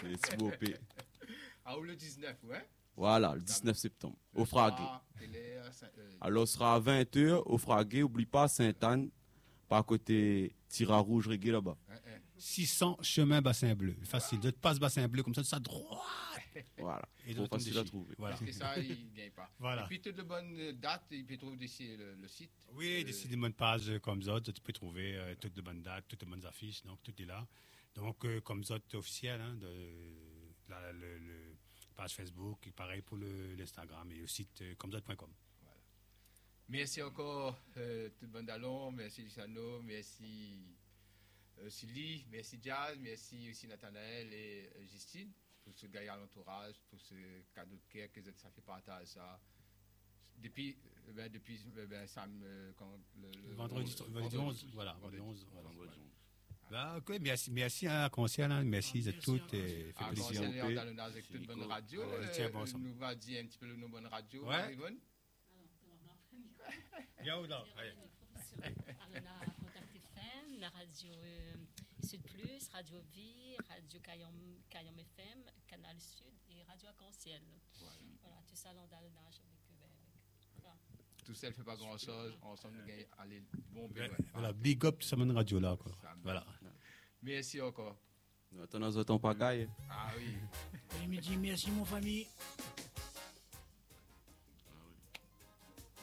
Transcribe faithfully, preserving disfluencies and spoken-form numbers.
C'est beau, P. Ah, ou le dix-neuf, ouais. Voilà, le dix-neuf septembre, Le au Fragué. soir, télé, Saint- euh, Alors, ce sera à vingt heures au Fragué. Oublie pas Sainte-Anne, pas à côté Tira Rouge Reggae là-bas. hein, hein. six cents chemin Bassin Bleu. Facile. De passe Bassin Bleu, comme ça, ça droit. Voilà, Et trop d'autres comme facile des à chi- trouver. Voilà. Et ça, il ne gagne pas. Voilà. Et puis, toutes les bonnes dates, il peut trouver d'ici le, le site. Oui, Euh, des, des bonnes pages euh, comme Zot, tu peux trouver euh, toutes de bonnes dates, toutes de bonnes affiches, donc tout est là. Donc, euh, comme Zot officiel, hein, de, la, le, le page Facebook, et pareil pour le- l'Instagram et le site euh, comme zot point com. Merci encore, euh, tout le monde d'Allon, merci Luciano, merci euh, Silly, merci Jazz, merci aussi Nathanaël et euh, Justine, pour ce gars à l'entourage, pour ce cadeau de cœur que ça fait partage ça. Depuis, euh, ben, depuis euh, ben, Sam, euh, quand le, le- Vendredi, le- vendredi onze, voilà, vendredi. vendredi onze, voilà. Vendredi. Bah, ok, merci, merci à Conseil, hein, merci de toutes, et fait Ah, plaisir. conseiller P. en talonnage avec toute bonne radio, Voilà, euh, tiens, bon, ensemble. nous va dire un petit peu le nom bonne radio, Ouais. Marie-Vonne. Bien ou non? Ouais. Alors, la Contact F M, la radio euh, Sud Plus, Radio Vie, Radio Cayom, Cayom F M, Canal Sud et Radio Arc-en-Ciel. Voilà. Voilà, tout ça dans le nage avec eux. ben, avec- voilà. Tout ça ne fait pas grand-chose, ensemble nous gagnons aller bon Ben, ben, Voilà, big up, tout ça, mon radio là, quoi. Ça me- Voilà. Merci encore. Attends, nous attendons pas gagne. Ah oui. Il me dit merci, mon famille.